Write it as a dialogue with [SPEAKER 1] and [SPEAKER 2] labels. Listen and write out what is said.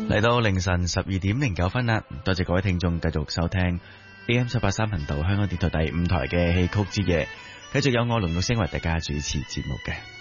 [SPEAKER 1] 嚟到凌晨12:09啦，多謝各位聽眾繼續收聽 AM783頻道香港電台第5台嘅戲曲之夜，繼續有我龍玉星為大家主持節目嘅。